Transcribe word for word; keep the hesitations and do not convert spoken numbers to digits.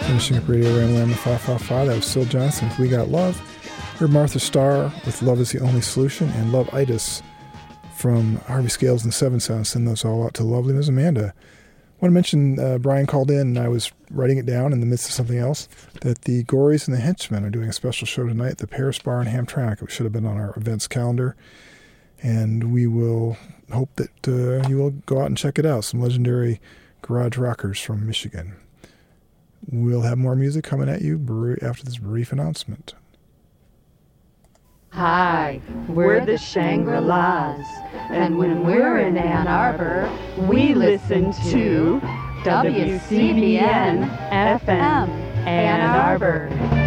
Finishing up Radio Ram five five five, that was Syl Johnson with We Got Love. Heard Martha Starr with Love is the Only Solution, and Love Itis from Harvey Scales and the Seven Sounds. Send those all out to lovely Miz Amanda. I want to mention, uh, Brian called in, and I was writing it down in the midst of something else, that the Gories and the Henchmen are doing a special show tonight at the Paris Bar in Hamtramck. It should have been on our events calendar. And we will hope that uh, you will go out and check it out. Some legendary garage rockers from Michigan. We'll have more music coming at you after this brief announcement. Hi, we're the Shangri-Las, and when we're in Ann Arbor, we listen to W C B N F M Ann Arbor.